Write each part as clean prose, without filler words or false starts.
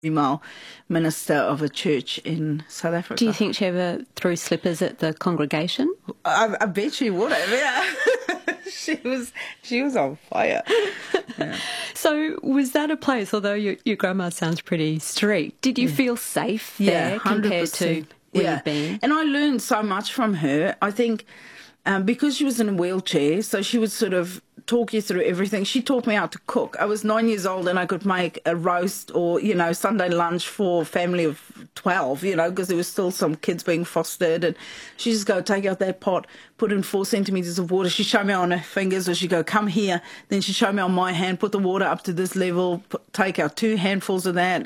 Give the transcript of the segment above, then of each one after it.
female minister of a church in South Africa. Do you think she ever threw slippers at the congregation? I bet she would have, yeah. she was on fire. Yeah. So was that a place, although your grandma sounds pretty strict, did you feel safe there compared to where you've been? And I learned so much from her. I think because she was in a wheelchair, so she would sort of talk you through everything. She taught me how to cook. I was 9 years old and I could make a roast or, Sunday lunch for a family of 12, because there was still some kids being fostered. And she'd just go take out that pot, put in 4 centimetres of water. She'd show me on her fingers, or she'd go, come here. Then she'd show me on my hand, put the water up to this level, take out 2 handfuls of that.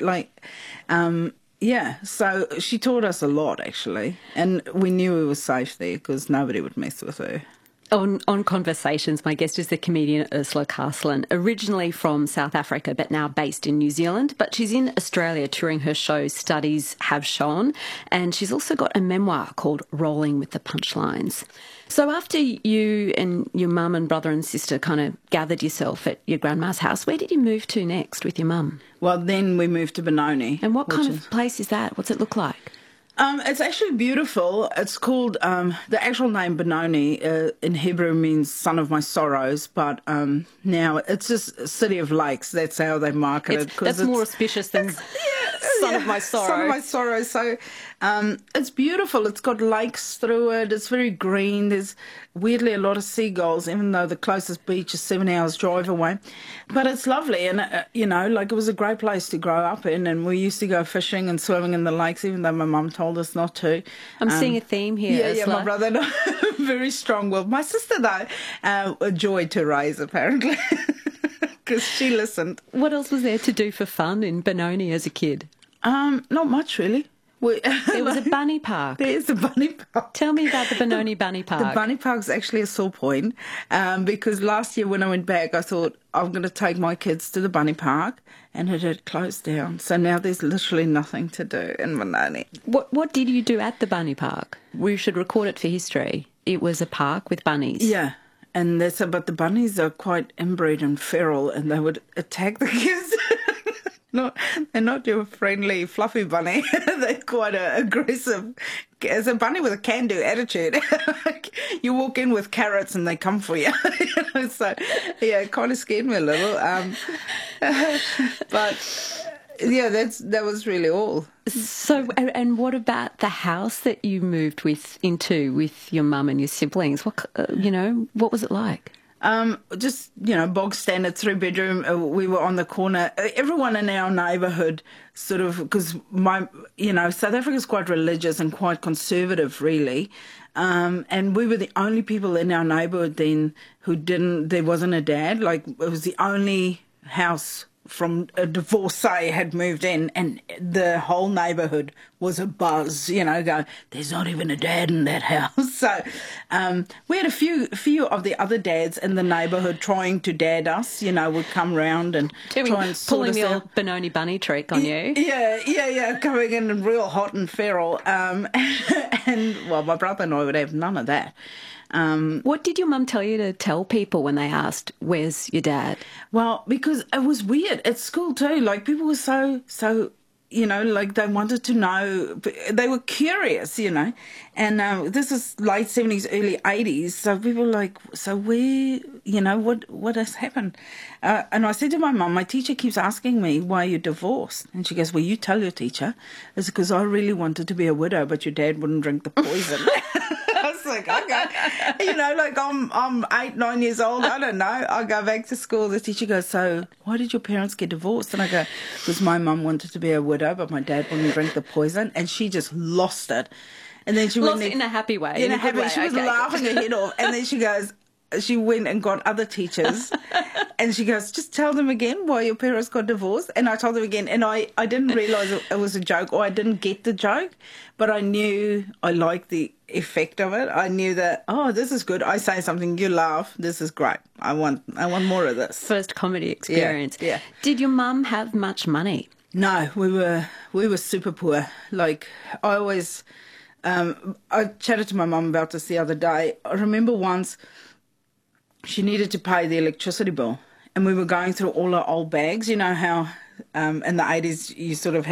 So she taught us a lot, actually. And we knew we were safe there because nobody would mess with her. On Conversations, my guest is the comedian Ursula Castleyn, originally from South Africa but now based in New Zealand. But she's in Australia touring her show Studies Have Shown, and she's also got a memoir called Rolling with the Punchlines. So after you and your mum and brother and sister kind of gathered yourself at your grandma's house, where did you move to next with your mum? Well, then we moved to Benoni. And what kind of place is that? What's it look like? It's actually beautiful. It's called, the actual name Benoni in Hebrew means son of my sorrows, but now it's just City of Lakes. That's how they market it. That's more auspicious than son of my sorrows. Son of my sorrows. So it's beautiful. It's got lakes through it. It's very green. There's weirdly a lot of seagulls, even though the closest beach is 7 hours drive away. But it's lovely. And, it was a great place to grow up in. And we used to go fishing and swimming in the lakes, even though my mum told us not to. I'm seeing a theme here. Yeah, my brother, very strong-willed. My sister, though, a joy to raise, apparently, because she listened. What else was there to do for fun in Benoni as a kid? Not much, really. There was a bunny park. There's a bunny park. Tell me about the Benoni Bunny Park. The bunny park's actually a sore point because last year when I went back, I thought I'm going to take my kids to the bunny park, and it had closed down. So now there's literally nothing to do in Benoni. What did you do at the bunny park? We should record it for history. It was a park with bunnies. Yeah. And but the bunnies are quite inbred and feral, and they would attack the kids. They're not your friendly, fluffy bunny. They're quite aggressive. It's a bunny with a can-do attitude. You walk in with carrots and they come for you. So, yeah, it kind of scared me a little. But, yeah, that was really all. So, and what about the house that you moved into with your mum and your siblings? What was it like? Just, bog standard 3-bedroom. We were on the corner. Everyone in our neighbourhood sort of, because South Africa's quite religious and quite conservative, really. And we were the only people in our neighbourhood then there wasn't a dad. Like, it was the only house from a divorcee had moved in, and the whole neighbourhood was abuzz, go, there's not even a dad in that house. So we had a few of the other dads in the neighbourhood trying to dad us, would come round and try and pulling the old Benoni bunny trick on you. Yeah, coming in and real hot and feral. And, well, my brother and I would have none of that. What did your mum tell you to tell people when they asked, where's your dad? Well, because it was weird at school too. Like, people were so they wanted to know. They were curious, And this is late 70s, early 80s. So people were like, so where, what has happened? And I said to my mum, my teacher keeps asking me why you're divorced. And she goes, well, you tell your teacher. It's because I really wanted to be a widow, but your dad wouldn't drink the poison. I was like, okay. I'm 8, 9 years old. I don't know. I go back to school. The teacher goes, so why did your parents get divorced? And I go, because my mum wanted to be a widow, but my dad wouldn't drink the poison. And she just lost it. And then she lost it in a happy way. In a happy way. She was laughing her head off. And then she goes, she went and got other teachers, and she goes, just tell them again why your parents got divorced. And I told them again, and I didn't realise it was a joke, or I didn't get the joke, but I knew I liked the effect of it. I knew that, this is good. I say something, you laugh. This is great. I want more of this. First comedy experience. Yeah. Did your mum have much money? No, we were super poor. Like, I always, I chatted to my mum about this the other day. I remember once she needed to pay the electricity bill, and we were going through all our old bags. You know how in the 80s you sort of